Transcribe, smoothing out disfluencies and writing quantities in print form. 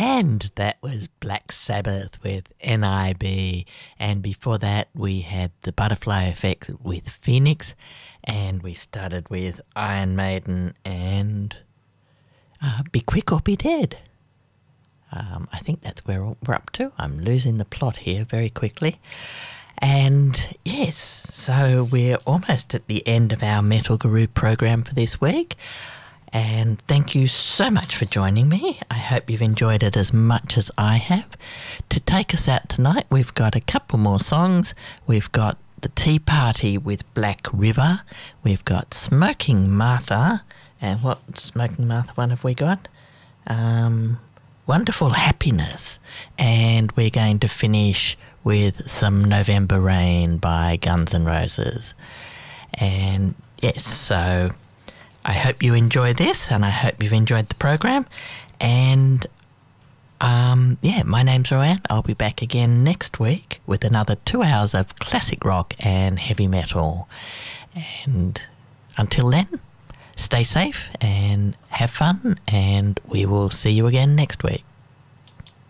And that was Black Sabbath with NIB. And before that, we had the Butterfly Effect with Phoenix. And we started with Iron Maiden and Be Quick or Be Dead. I think that's where we're up to. I'm losing the plot here very quickly. And yes, so we're almost at the end of our Metal Guru program for this week. And thank you so much for joining me. I hope you've enjoyed it as much as I have. To take us out tonight, we've got a couple more songs. We've got The Tea Party with Black River. We've got Smoking Martha. And what Smoking Martha one have we got? Wonderful Happiness. And we're going to finish with some November Rain by Guns N' Roses. And yes, so I hope you enjoy this, and I hope you've enjoyed the program. And my name's Rowan. I'll be back again next week with another 2 hours of classic rock and heavy metal. And until then, stay safe and have fun, and we will see you again next week.